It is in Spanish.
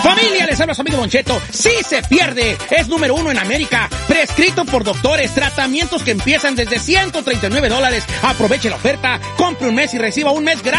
Familia, les habla su amigo Don Cheto. Sí se pierde. Es número 1 en América. Prescrito por doctores. Tratamientos que empiezan desde $139. Aproveche la oferta. Compre un mes y reciba un mes gratis.